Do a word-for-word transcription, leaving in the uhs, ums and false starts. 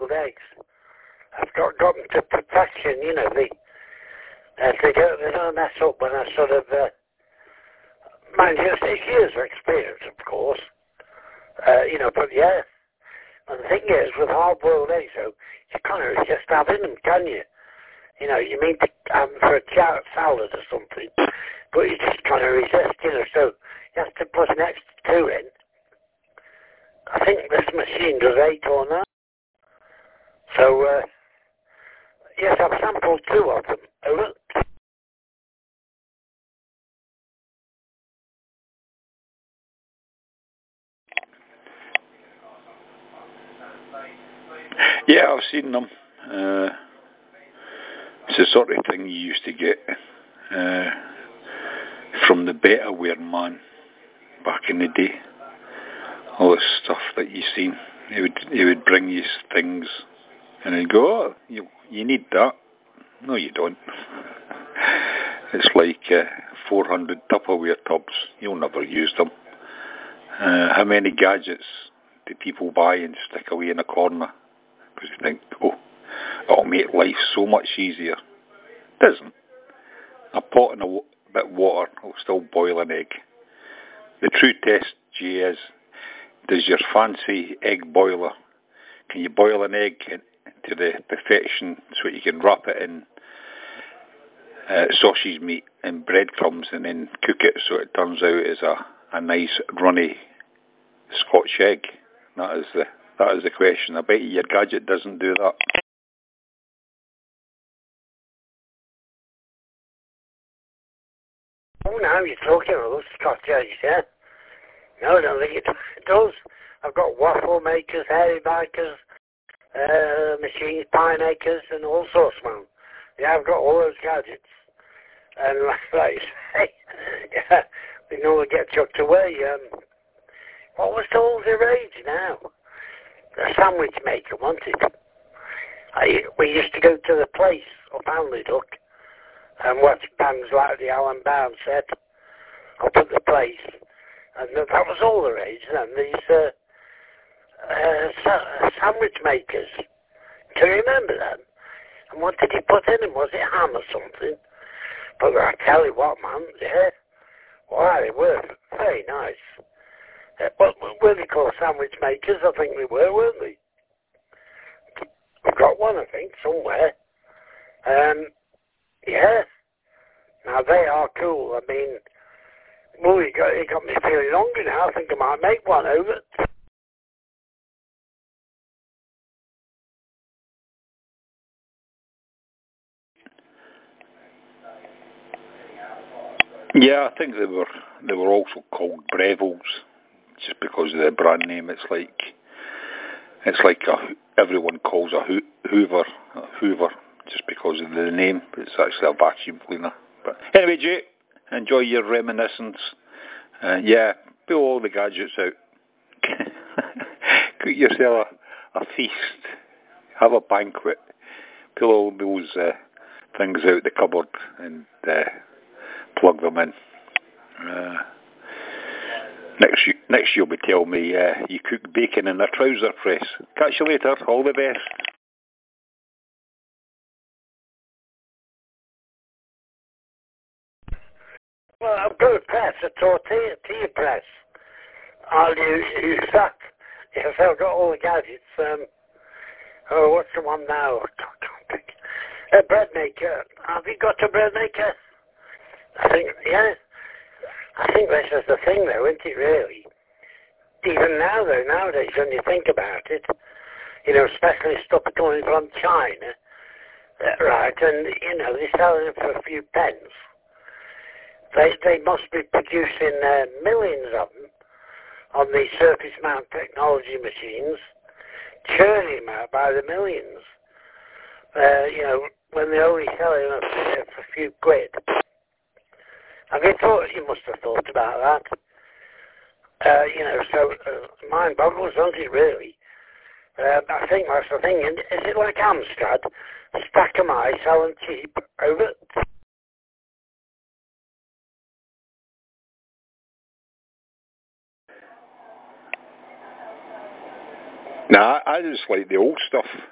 hard-boiled eggs. I've got, got them to perfection, you know, they, uh, they, don't, they don't mess up when I sort of, uh, mind you, it's years of experience, of course, uh, you know, but yeah, and the thing is, with hard-boiled eggs, though, you can't resist having them, can you? You know, you mean to have them for a chow salad or something, but you just can't resist, you know, so you have to put an extra two in. I think this machine does eight or nine. So, uh, yes, I've sampled two of them. Over. Yeah, I've seen them. Uh, it's the sort of thing you used to get uh, from the Betterware man back in the day. All the stuff that you seen. He would he would bring you things and he'd go, oh, you, you need that. No, you don't. It's like uh, four hundred Tupperware tubs. You'll never use them. Uh, how many gadgets do people buy and stick away in a corner? Because you think, oh, it'll make life so much easier. It doesn't. A pot and a w- bit of water will still boil an egg. The true test, G, is, does your fancy egg boiler, can you boil an egg to the perfection so you can wrap it in uh, sausage meat and breadcrumbs and then cook it so it turns out as a, a nice runny Scotch egg? That is the that is the question. I bet you your gadget doesn't do that. Oh, now you're talking about Scotch eggs, yeah? No, I don't think it does. I've got waffle makers, hairy bikers, uh, machines, pie makers, and all sorts, man. Yeah, I've got all those gadgets. And like, like you say, yeah, we normally get chucked away. Um, what was all the rage now? The sandwich maker, wasn't it? I, we used to go to the place up Hanley Duck and watch bands like the Alan Bound set up at the place. And that was all the rage then. These uh, uh, sa- sandwich makers. Do you remember them? And what did he put in them? Was it ham or something? But I tell you what, man, yeah. Wow, they were very nice. Uh, but were they called sandwich makers? I think they were, weren't they? I've got one, I think, somewhere. Um, yeah. Now, they are cool. I mean, well, you got, you got me feeling hungry now. I think I might make one over. Yeah, I think they were they were also called Breville's just because of the brand name. It's like it's like a, everyone calls a ho- Hoover a Hoover just because of the name. But it's actually a vacuum cleaner. But anyway, Jay, enjoy your reminiscence. Uh, yeah, pull all the gadgets out. Cook yourself a, a feast. Have a banquet. Pull all those uh, things out the cupboard and uh, plug them in. Uh, next, you, next you'll be telling me uh, you cook bacon in a trouser press. Catch you later. All the best. Well, I've got a press, a tortilla tea press. I'll use, use that. Yes, I've got all the gadgets. Um, oh, what's the one now? I can't think. A bread maker. Have you got a bread maker? I think, yeah. I think this is the thing, though, isn't it, really? Even now, though, nowadays, when you think about it, you know, especially stuff coming from China, uh, right, and, you know, they're selling it for a few pence. They, they must be producing uh, millions of them on these surface mount technology machines, churning them out by the millions. Uh, you know, when they're only selling them for, for a few quid. Have you thought, you must have thought about that. Uh, you know, so uh, mind boggles, don't it, really? Uh, I think that's the thing. Is it like Amstrad? Stack 'em high, sell 'em cheap, over? Nah, I just like the old stuff.